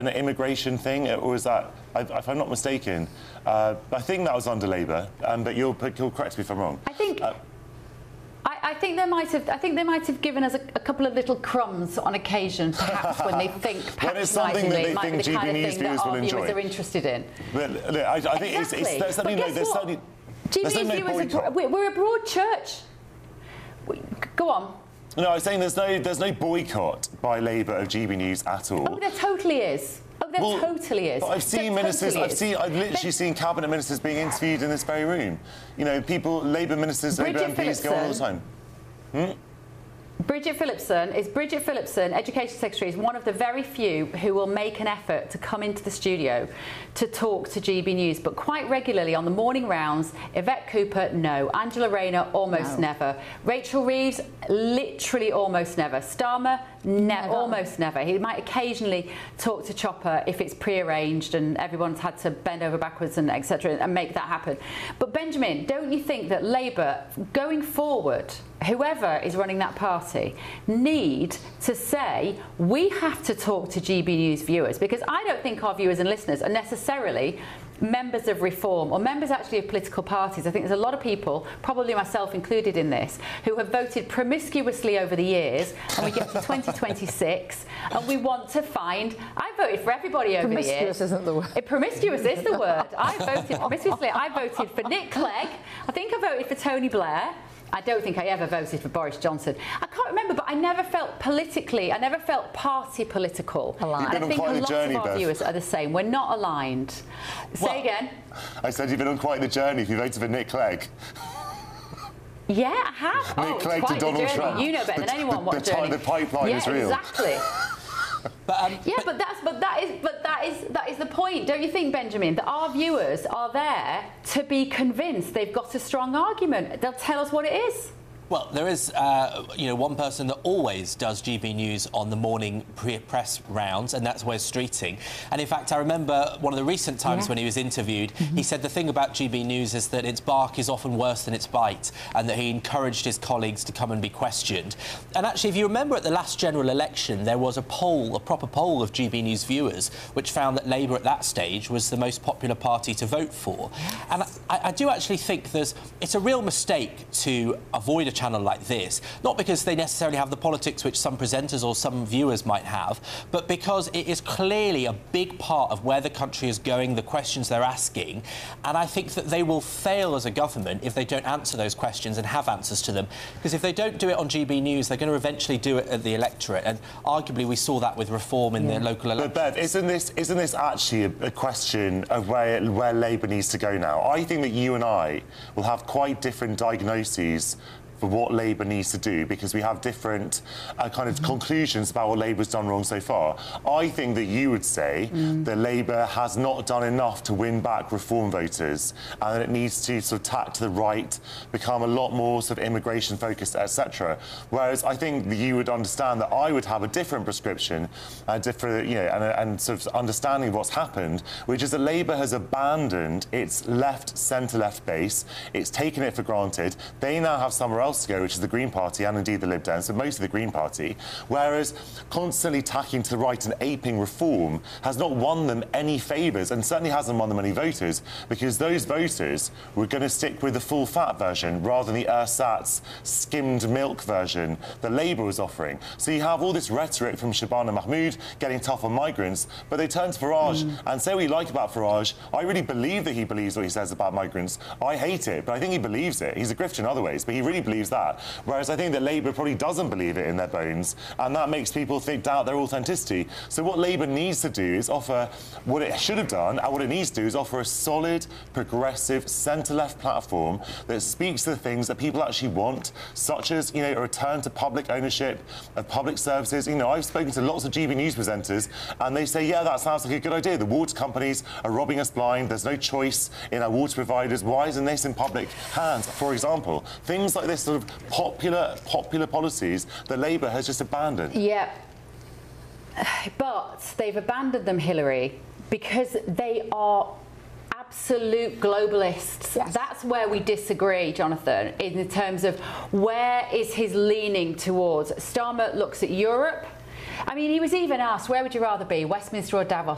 an immigration thing, or is that, if I'm not mistaken, I think that was under Labour, but you'll correct me if I'm wrong. I think they might have given us a couple of little crumbs on occasion, perhaps when they think patronisingly it might be the kind of thing that our viewers are interested in. But look, I think exactly. there's certainly we're a broad church. Go on. No, I was saying there's no boycott by Labour of GB News at all. Oh, there totally is. Oh, there totally is. But I've seen ministers. I've literally seen cabinet ministers being interviewed in this very room. You know, Labour ministers, Labour MPs go on all the time. Bridget Phillipson, Education Secretary, is one of the very few who will make an effort to come into the studio to talk to GB News, but quite regularly on the morning rounds. Yvette Cooper, no. Angela Rayner, almost never. Rachel Reeves, literally almost never. Starmer, almost never. He might occasionally talk to Chopper if it's pre-arranged and everyone's had to bend over backwards and etc. and make that happen. But Benjamin, don't you think that Labour, going forward, whoever is running that party, need to say, we have to talk to GB News viewers? Because I don't think our viewers and listeners are necessarily members of Reform or members actually of political parties. I think there's a lot of people, probably myself included in this, who have voted promiscuously over the years, and we get to 2026 and we want to find... I voted for everybody over the years. Promiscuous isn't the word. Promiscuous is the word. I voted promiscuously. I voted for Nick Clegg. I think I voted for Tony Blair. I don't think I ever voted for Boris Johnson. I can't remember, but I never felt party political. Aligned. And I think a lot of our viewers are the same. We're not aligned. Say again. I said you've been on quite the journey if you voted for Nick Clegg. Yeah, I have. Nick Clegg to Donald Trump. You know better than anyone what journey. The pipeline is real. Exactly. That is the point, don't you think, Benjamin? That our viewers are there to be convinced they've got a strong argument. They'll tell us what it is. Well, there is, one person that always does GB News on the morning press rounds, and that's Wes Streeting. And in fact, I remember one of the recent times when he was interviewed, he said the thing about GB News is that its bark is often worse than its bite, and that he encouraged his colleagues to come and be questioned. And actually, if you remember at the last general election, there was a proper poll of GB News viewers, which found that Labour at that stage was the most popular party to vote for. And I do actually think it's a real mistake to avoid a channel like this, not because they necessarily have the politics which some presenters or some viewers might have, but because it is clearly a big part of where the country is going, the questions they're asking, and I think that they will fail as a government if they don't answer those questions and have answers to them, because if they don't do it on GB News, they're going to eventually do it at the electorate, and arguably we saw that with Reform in the local elections. But Bev, isn't this actually a question of where Labour needs to go now? I think that you and I will have quite different diagnoses for what Labour needs to do, because we have different kind of conclusions about what Labour's done wrong so far. I think that you would say that Labour has not done enough to win back Reform voters, and that it needs to sort of tack to the right, become a lot more sort of immigration focused, etc. Whereas I think that you would understand that I would have a different prescription, different, and sort of understanding of what's happened, which is that Labour has abandoned its centre-left base. It's taken it for granted. They now have somewhere else to go, which is the Green Party and indeed the Lib Dems, so mostly the Green Party, whereas constantly tacking to the right and aping Reform has not won them any favours, and certainly hasn't won them any voters, because those voters were going to stick with the full-fat version rather than the ersatz skimmed milk version that Labour was offering. So you have all this rhetoric from Shabana Mahmood getting tough on migrants, but they turn to Farage and say what you like about Farage. I really believe that he believes what he says about migrants. I hate it, but I think he believes it. He's a grifter in other ways, but he really believes that. Whereas I think that Labour probably doesn't believe it in their bones, and that makes people doubt their authenticity. So what Labour needs to do is offer what it should have done, and what it needs to do is offer a solid, progressive, centre-left platform that speaks to the things that people actually want, such as, a return to public ownership of public services. I've spoken to lots of GB News presenters, and they say, yeah, that sounds like a good idea. The water companies are robbing us blind. There's no choice in our water providers. Why isn't this in public hands, for example? Things like this sort of popular policies that Labour has just abandoned. Yeah, but they've abandoned them, Hillary, because they are absolute globalists. Yes. That's where we disagree, Jonathan, in terms of where is his leaning towards. Starmer looks at Europe. I mean, he was even asked, where would you rather be, Westminster or Davos?